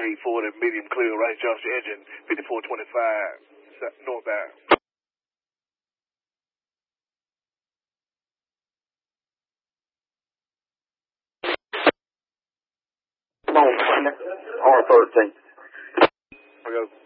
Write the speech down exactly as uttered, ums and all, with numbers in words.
eight forty, medium clear, right junction engine, fifty-four twenty-five, northbound. Come on, R thirteen. I go.